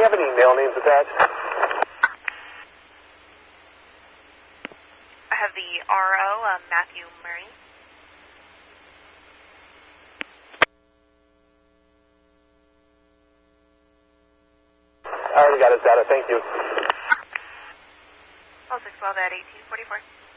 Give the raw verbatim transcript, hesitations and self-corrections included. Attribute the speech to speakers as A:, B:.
A: you have any mail names attached?
B: I have the R O, uh, Matthew Murray.
A: I already got his data, thank you.
B: Oh, six twelve at eighteen forty-four.